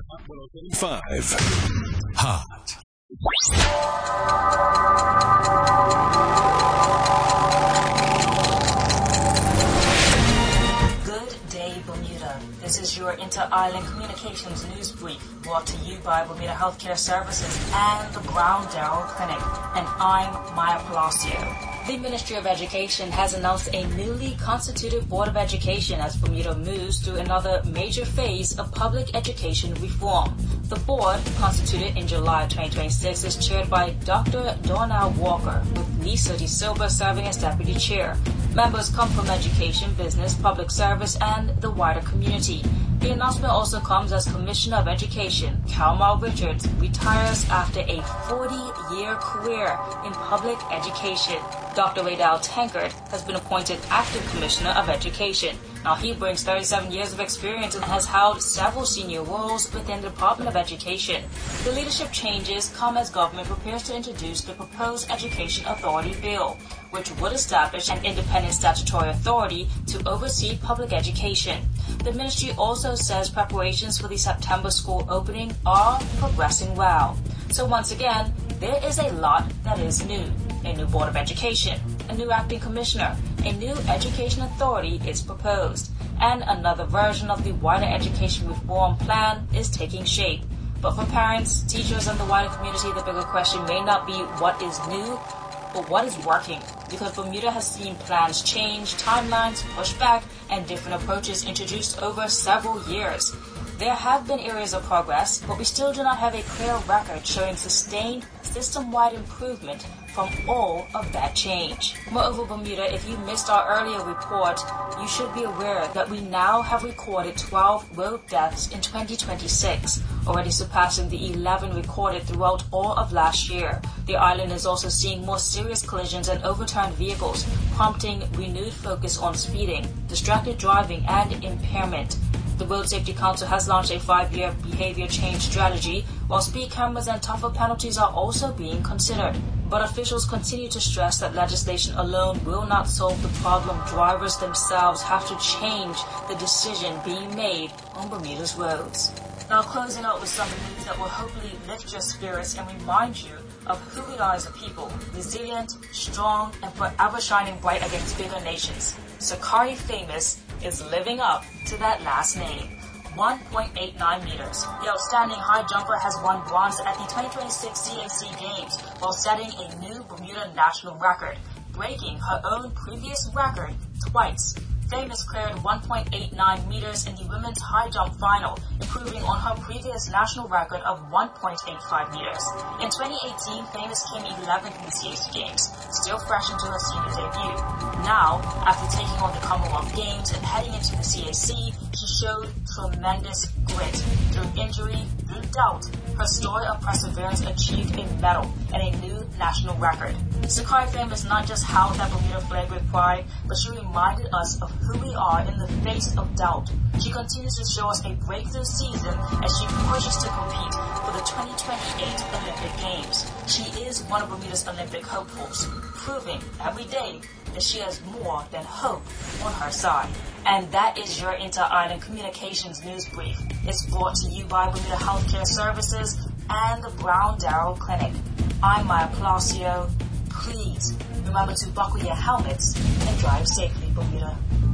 5 Hot. Good day, Bermuda. This is your Inter-Island Communications News Brief, brought to you by Bermuda Healthcare Services and the Brown Darrell Clinic. And I'm Maya Palacio. The Ministry of Education has announced a newly constituted Board of Education as Bermuda moves through another major phase of public education reform. The board, constituted in July 2026, is chaired by Dr. Donnell Walker, with Lisa De Silva serving as deputy chair. Members come from education, business, public service, and the wider community. The announcement also comes as Commissioner of Education, Kalmar Richards, retires after a 40-year career in public education. Dr. Raydell Tankard has been appointed Acting Commissioner of Education. Now, he brings 37 years of experience and has held several senior roles within the Department of Education. The leadership changes come as government prepares to introduce the proposed Education Authority Bill, which would establish an independent statutory authority to oversee public education. The ministry also says preparations for the September school opening are progressing well. So once again, there is a lot that is new. A new Board of Education, a new acting commissioner, a new education authority is proposed, and another version of the wider education reform plan is taking shape. But for parents, teachers, and the wider community, the bigger question may not be what is new, but what is working, because Bermuda has seen plans change, timelines pushed back, and different approaches introduced over several years. There have been areas of progress, but we still do not have a clear record showing sustained system-wide improvement from all of that change. Moreover, Bermuda, if you missed our earlier report, you should be aware that we now have recorded 12 road deaths in 2026, already surpassing the 11 recorded throughout all of last year. The island is also seeing more serious collisions and overturned vehicles, prompting renewed focus on speeding, distracted driving, and impairment. The Road Safety Council has launched a 5-year behavior change strategy, while speed cameras and tougher penalties are also being considered. But officials continue to stress that legislation alone will not solve the problem. Drivers themselves have to change the decision being made on Bermuda's roads. Now, closing out with some news that will hopefully lift your spirits and remind you of who we are as a people: resilient, strong, and forever shining bright against bigger nations. Sakari Famous is living up to that last name. 1.89 meters. The outstanding high jumper has won bronze at the 2026 CAC Games while setting a new Bermuda national record, breaking her own previous record twice. Famous cleared 1.89 meters in the women's high jump final, improving on her previous national record of 1.85 meters. In 2018, Famous came 11th in the CAC Games, still fresh into her senior debut. Now, after taking on the Commonwealth Games and heading into the CAC, she showed tremendous grit. Through injury, through doubt, her story of perseverance achieved a medal and a new national record. Sakari Famous not just held that Bermuda flag with pride, but she reminded us of who we are in the face of doubt. She continues to show us a breakthrough season as she pushes to compete for the 2028 Olympic Games. She is one of Bermuda's Olympic hopefuls, proving every day that she has more than hope on her side. And that is your Inter-Island Communications News Brief. It's brought to you by Bermuda Healthcare Services and the Brown Darrell Clinic. I'm Maya Palacio. Please remember to buckle your helmets and drive safely, Bermuda.